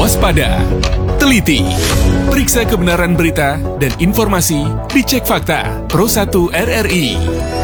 Waspada, teliti, periksa kebenaran berita dan informasi di Cek Fakta Pro 1 RRI.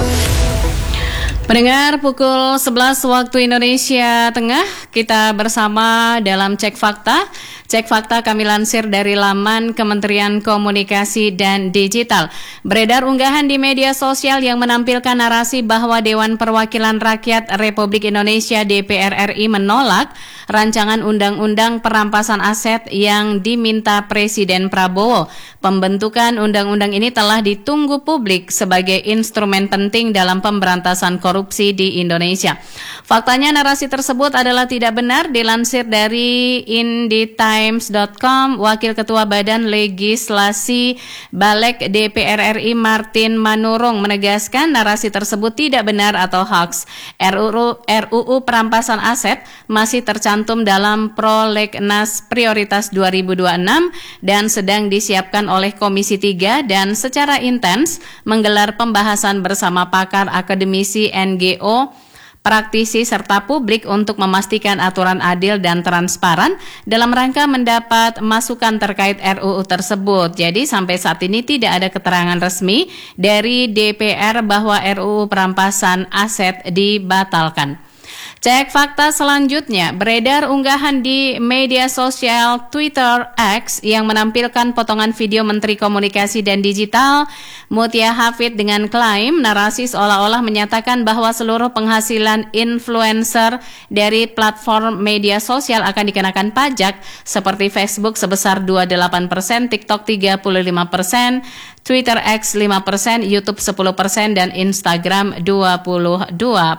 Pendengar, pukul 11 waktu Indonesia Tengah, kita bersama dalam Cek Fakta. Cek Fakta kami lansir dari laman Kementerian Komunikasi dan Digital. Beredar unggahan di media sosial yang menampilkan narasi bahwa Dewan Perwakilan Rakyat Republik Indonesia DPR RI menolak rancangan undang-undang perampasan aset yang diminta Presiden Prabowo. Pembentukan undang-undang ini telah ditunggu publik sebagai instrumen penting dalam pemberantasan korupsi di Indonesia. Faktanya narasi tersebut adalah tidak benar. Dilansir dari inditimes.com, Wakil Ketua Badan Legislasi Balek DPR RI Martin Manurung menegaskan narasi tersebut tidak benar atau hoax. RUU perampasan aset masih tercantum dalam Prolegnas Prioritas 2026 dan sedang disiapkan oleh Komisi 3 dan secara intens menggelar pembahasan bersama pakar, akademisi, NGO, praktisi serta publik untuk memastikan aturan adil dan transparan dalam rangka mendapat masukan terkait RUU tersebut. Jadi sampai saat ini tidak ada keterangan resmi dari DPR bahwa RUU perampasan aset dibatalkan. Cek fakta selanjutnya, beredar unggahan di media sosial Twitter X yang menampilkan potongan video Menteri Komunikasi dan Digital Mutia Hafid dengan klaim narasi seolah-olah menyatakan bahwa seluruh penghasilan influencer dari platform media sosial akan dikenakan pajak seperti Facebook sebesar 28%, TikTok 35%, Twitter X 5%, YouTube 10%, dan Instagram 22%.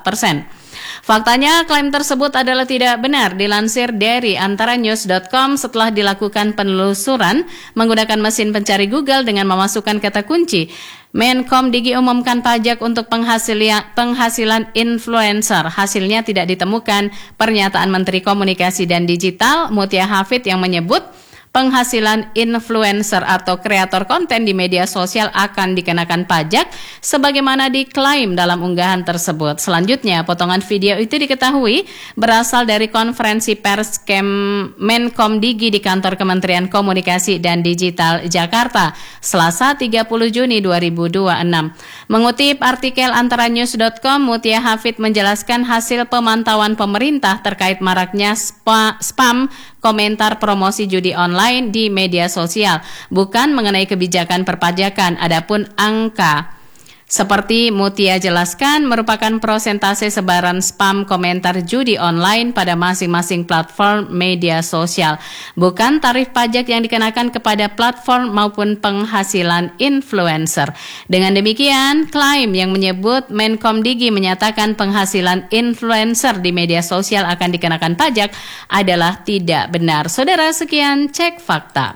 Faktanya, klaim tersebut adalah tidak benar. Dilansir dari antaranews.com, setelah dilakukan penelusuran menggunakan mesin pencari Google dengan memasukkan kata kunci, Menkomdigi umumkan pajak untuk penghasilan influencer. Hasilnya tidak ditemukan pernyataan Menteri Komunikasi dan Digital Mutia Hafid yang menyebut penghasilan influencer atau kreator konten di media sosial akan dikenakan pajak sebagaimana diklaim dalam unggahan tersebut. Selanjutnya, potongan video itu diketahui berasal dari konferensi pers Menkomdigi di kantor Kementerian Komunikasi dan Digital Jakarta, Selasa 30 Juni 2026. Mengutip artikel antaranews.com, Mutia Hafid menjelaskan hasil pemantauan pemerintah terkait maraknya spam komentar promosi judi online di media sosial, bukan mengenai kebijakan perpajakan. Adapun angka, seperti Mutia jelaskan, merupakan prosentase sebaran spam komentar judi online pada masing-masing platform media sosial, bukan tarif pajak yang dikenakan kepada platform maupun penghasilan influencer. Dengan demikian, klaim yang menyebut Menkomdigi menyatakan penghasilan influencer di media sosial akan dikenakan pajak adalah tidak benar. Saudara, sekian Cek Fakta.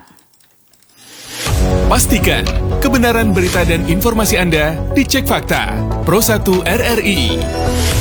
Pastikan kebenaran berita dan informasi Anda di Cek Fakta Pro 1 RRI.